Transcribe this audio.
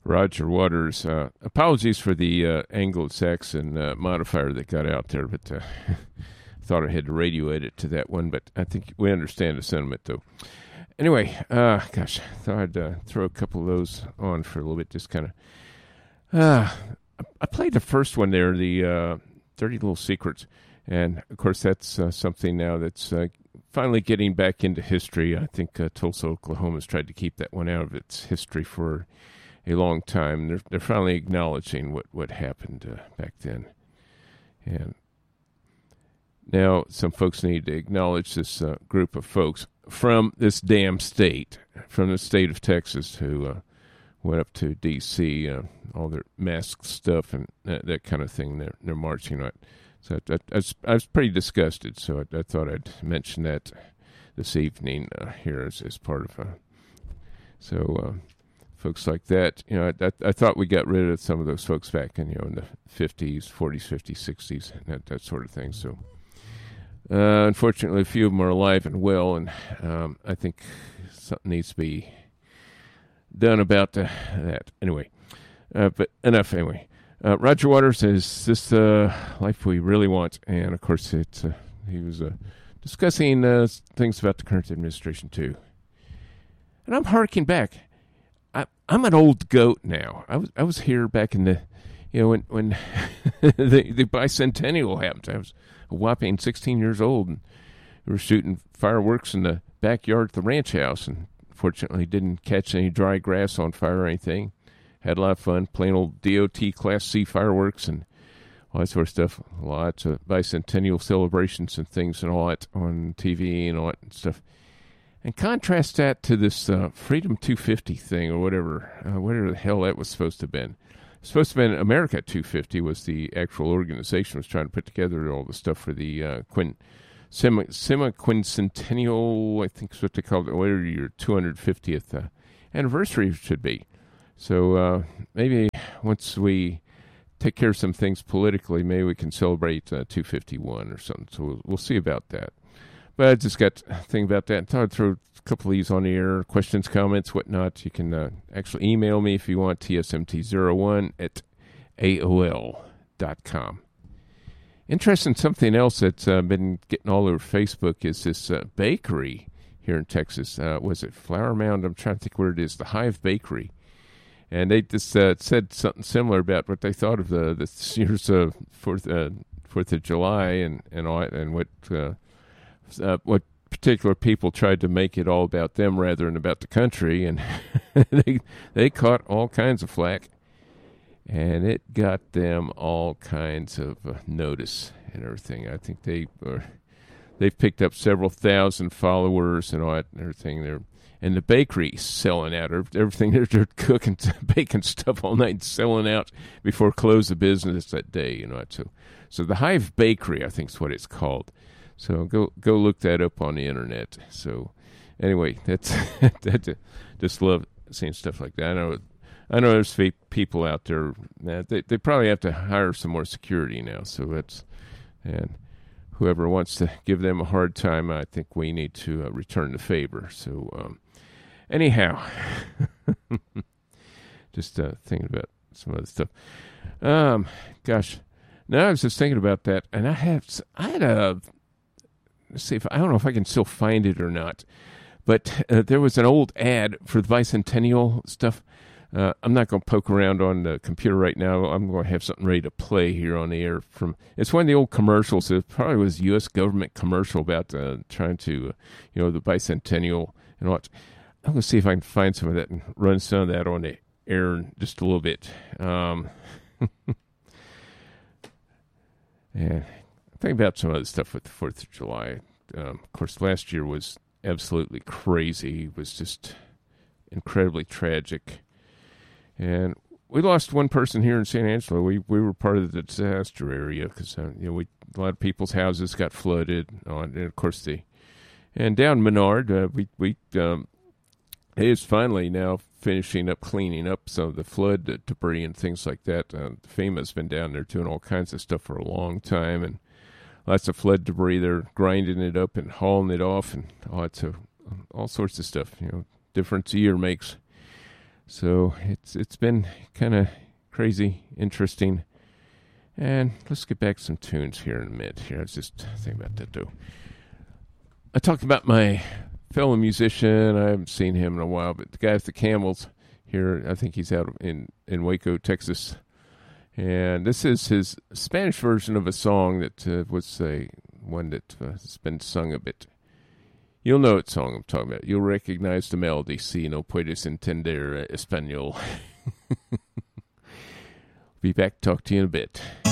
Roger Waters. Apologies for the Anglo-Saxon modifier that got out there, but thought I had to radio edit to that one, but I think we understand the sentiment, though. Anyway, thought I'd throw a couple of those on for a little bit, just kind of... I played the first one there, the Dirty Little Secrets, and, of course, that's something now that's finally getting back into history. I think Tulsa, Oklahoma's tried to keep that one out of its history for a long time. They're finally acknowledging what happened back then. And now some folks need to acknowledge this group of folks from this damn state, from the state of Texas, who went up to D.C., all their masked stuff and that kind of thing they're marching on. So I was pretty disgusted, so I thought I'd mention that this evening here as part of folks like that. I thought we got rid of some of those folks back in the 50s, 40s, 50s, 60s, that sort of thing. So unfortunately, a few of them are alive and well, and I think something needs to be done about that. Anyway, but enough anyway. Roger Waters is this life we really want, and of course he was discussing things about the current administration too. And I'm harking back. I'm an old goat now. I was here back in the when the bicentennial happened. I was a whopping 16 years old, and we were shooting fireworks in the backyard at the ranch house, and fortunately didn't catch any dry grass on fire or anything. Had a lot of fun playing old DOT Class C fireworks and all that sort of stuff. Lots of bicentennial celebrations and things and all that on TV and all that stuff. And contrast that to this Freedom 250 thing or whatever the hell that was supposed to have been. Supposed to have been America 250 was the actual organization was trying to put together all the stuff for the semi-quincentennial, I think is what they call it, whatever your 250th anniversary should be. So maybe once we take care of some things politically, maybe we can celebrate 251 or something. So we'll see about that. But I just got a thing about that. I thought I'd throw a couple of these on the air, questions, comments, whatnot. You can actually email me if you want, tsmt01 at AOL.com. Interesting, something else that's been getting all over Facebook is this bakery here in Texas. Was it Flower Mound? I'm trying to think where it is. The Hive Bakery. And they just said something similar about what they thought of this year's 4th of July and all that, and what particular people tried to make it all about them rather than about the country, and they caught all kinds of flack, and it got them all kinds of notice and everything. I think they've picked up several thousand followers and all that and everything. And the bakery's selling out. Everything they're cooking, baking stuff all night, and selling out before close of business that day. So the Hive Bakery, I think, is what it's called. So go look that up on the internet. So anyway, that's just love seeing stuff like that. I know there's people out there they probably have to hire some more security now. So and whoever wants to give them a hard time, I think we need to return the favor. So anyhow, just thinking about some other stuff. Gosh, now I was just thinking about that, and I had a. Let's see if I don't know if I can still find it or not, but there was an old ad for the bicentennial stuff. I'm not going to poke around on the computer right now. I'm going to have something ready to play here on the air. It's one of the old commercials. It probably was a U.S. government commercial about trying to, the bicentennial and all that. I'm going to see if I can find some of that and run some of that on the air in just a little bit. Yeah. Think about some other stuff with the 4th of July. Of course, last year was absolutely crazy. It was just incredibly tragic. And we lost one person here in San Angelo. We were part of the disaster area because a lot of people's houses got flooded. And of course, down Menard, we is finally now finishing up cleaning up some of the flood debris and things like that. FEMA's been down there doing all kinds of stuff for a long time, and lots of flood debris. They're grinding it up and hauling it off and all sorts of stuff. Difference a year makes So it's been kind of crazy, interesting. And let's get back to some tunes here in a minute. Here, I was just thinking about that, though. I talked about my fellow musician. I haven't seen him in a while, but the guy with the Camels here, I think he's out in Waco, Texas. And this is his Spanish version of a song that was one that's been sung a bit. You'll know what song I'm talking about. You'll recognize the melody. Si no puedes entender español. Be back to talk to you in a bit.